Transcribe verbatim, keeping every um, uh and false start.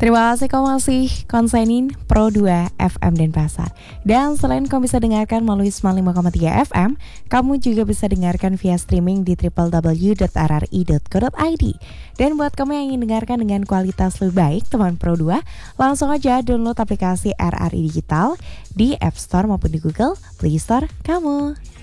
Terima kasih kamu masih konsenin Pro dua F M Denpasar. Dan selain kamu bisa dengarkan melalui sembilan puluh lima koma tiga F M, kamu juga bisa dengarkan via streaming di w w w dot r r i dot co dot i d. Dan buat kamu yang ingin dengarkan dengan kualitas lebih baik, teman Pro dua, langsung aja download aplikasi R R I Digital di App Store maupun di Google Play Store kamu.